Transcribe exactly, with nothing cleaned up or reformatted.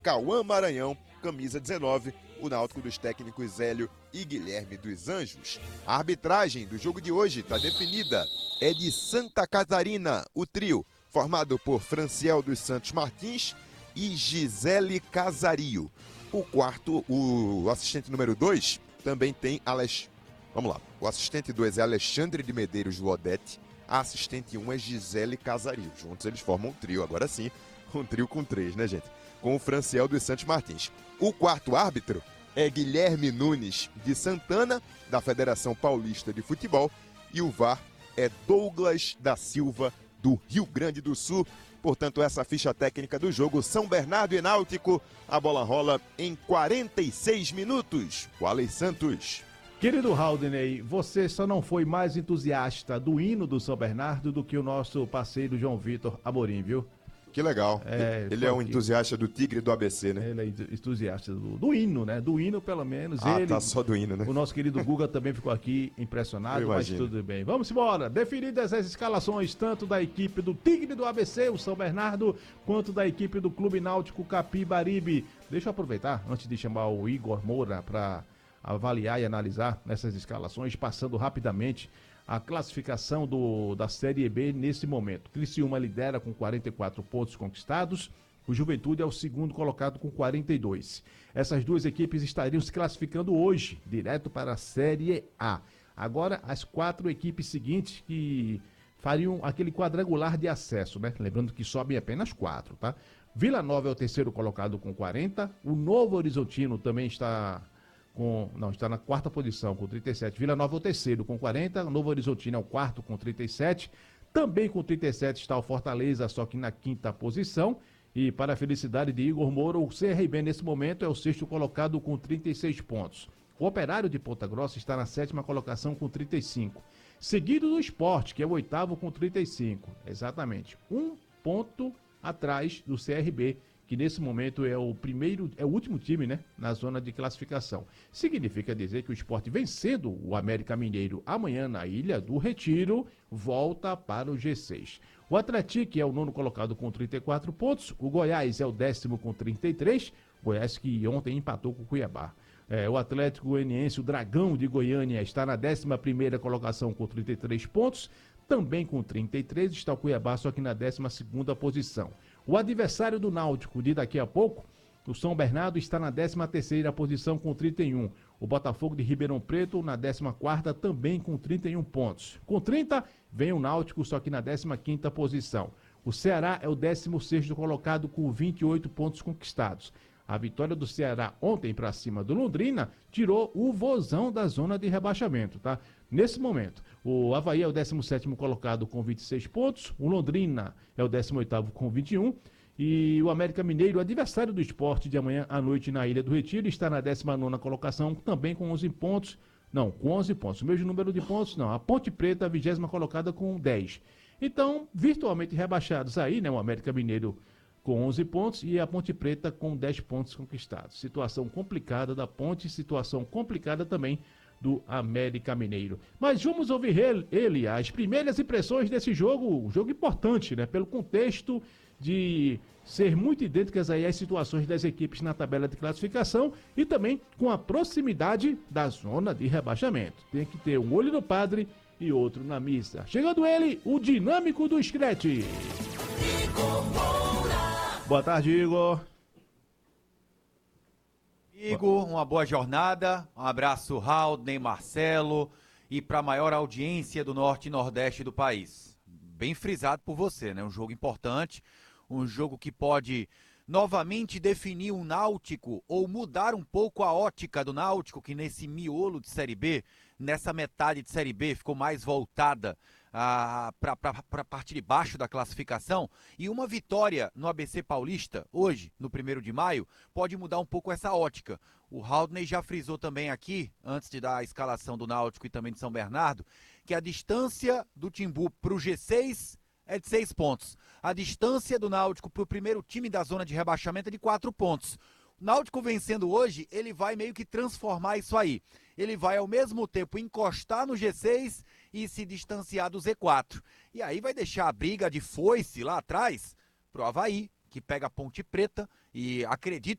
Cauã Maranhão, camisa dezenove, o Náutico dos técnicos Hélio e Guilherme dos Anjos. A arbitragem do jogo de hoje está definida. É de Santa Catarina, o trio, formado por Franciel dos Santos Martins e Gisele Casario. O quarto, o assistente número dois, também tem Alex... Vamos lá. O assistente dois é Alexandre de Medeiros Odete. A assistente um é Gisele Casario. Juntos eles formam um trio, agora sim, um trio com três, né, gente? Com o Franciel dos Santos Martins. O quarto árbitro é Guilherme Nunes de Santana, da Federação Paulista de Futebol, e o V A R é Douglas da Silva, do Rio Grande do Sul. Portanto, essa ficha técnica do jogo, São Bernardo e Náutico, a bola rola em quarenta e seis minutos. Wally Santos. Querido Haldney, você só não foi mais entusiasta do hino do São Bernardo do que o nosso parceiro João Vitor Amorim, viu? Que legal. É, ele é um aqui. entusiasta do Tigre do A B C, né? Ele é entusiasta do, do hino, né? Do hino, pelo menos. Ah, ele, tá só do hino, né? O nosso querido Guga também ficou aqui impressionado, mas tudo bem. Vamos embora. Definidas as escalações, tanto da equipe do Tigre do A B C, o São Bernardo, quanto da equipe do Clube Náutico Capibaribe. Deixa eu aproveitar, antes de chamar o Igor Moura para avaliar e analisar essas escalações, passando rapidamente a classificação do, da Série B nesse momento. Criciúma lidera com quarenta e quatro pontos conquistados, o Juventude é o segundo colocado com quarenta e dois. Essas duas equipes estariam se classificando hoje, direto para a Série A. Agora, as quatro equipes seguintes que fariam aquele quadrangular de acesso, né? Lembrando que sobem apenas quatro, tá? Vila Nova é o terceiro colocado com quarenta, o Novo Horizontino também está... Com, não, está na quarta posição com trinta e sete. Vila Nova é o terceiro com quarenta. Novo Horizontino é o quarto com trinta e sete. Também com trinta e sete está o Fortaleza, só que na quinta posição. E para a felicidade de Igor Moura, o C R B nesse momento é o sexto colocado com trinta e seis pontos. O Operário de Ponta Grossa está na sétima colocação com trinta e cinco. Seguido do Sport, que é o oitavo com trinta e cinco. Exatamente. Um ponto atrás do C R B, que nesse momento é o primeiro, é o último time, né, na zona de classificação. Significa dizer que o Sport, vencendo o América Mineiro amanhã na Ilha do Retiro, volta para o G seis. O Atlético é o nono colocado com trinta e quatro pontos, o Goiás é o décimo com trinta e três, Goiás que ontem empatou com o Cuiabá. É, o Atlético Goianiense, o Dragão de Goiânia, está na décima primeira colocação com trinta e três pontos, também com trinta e três está o Cuiabá, só que na décima segunda posição. O adversário do Náutico de daqui a pouco, o São Bernardo, está na décima terceira posição com trinta e um. O Botafogo de Ribeirão Preto na décima quarta também com trinta e um pontos. Com trinta vem o Náutico, só que na décima quinta posição. O Ceará é o décimo sexto colocado com vinte e oito pontos conquistados. A vitória do Ceará ontem para cima do Londrina tirou o Vozão da zona de rebaixamento, tá? Nesse momento, o Avaí é o décimo sétimo colocado com vinte e seis pontos, o Londrina é o décimo oitavo com vinte e um e o América Mineiro, adversário do Sport de amanhã à noite na Ilha do Retiro, está na décima nona colocação também com onze pontos, não, com onze pontos, o mesmo número de pontos, não, a Ponte Preta, a vigésima colocada com dez. Então, virtualmente rebaixados aí, né, o América Mineiro com onze pontos e a Ponte Preta com dez pontos conquistados. Situação complicada da Ponte, situação complicada também do América Mineiro. Mas vamos ouvir ele, ele, as primeiras impressões desse jogo, um jogo importante, né? Pelo contexto de ser muito idênticas aí às situações das equipes na tabela de classificação e também com a proximidade da zona de rebaixamento. Tem que ter um olho no padre e outro na missa. Chegando ele, o dinâmico do Scratch. Boa tarde, Igor. Igor, uma boa jornada, um abraço Haldney, Marcelo e para a maior audiência do norte e nordeste do país. Bem frisado por você, né? Um jogo importante, um jogo que pode novamente definir um Náutico ou mudar um pouco a ótica do Náutico, que nesse miolo de Série B, nessa metade de Série B, ficou mais voltada ah, para a parte de baixo da classificação. E uma vitória no A B C Paulista, hoje, no primeiro de maio, pode mudar um pouco essa ótica. O Haldney já frisou também aqui, antes de dar a escalação do Náutico e também de São Bernardo, que a distância do Timbu para o G seis é de seis pontos. A distância do Náutico para o primeiro time da zona de rebaixamento é de quatro pontos. O Náutico vencendo hoje, ele vai meio que transformar isso aí. Ele vai ao mesmo tempo encostar no G seis e se distanciar do Z quatro. E aí vai deixar a briga de foice lá atrás pro Avaí, que pega a Ponte Preta, e acredito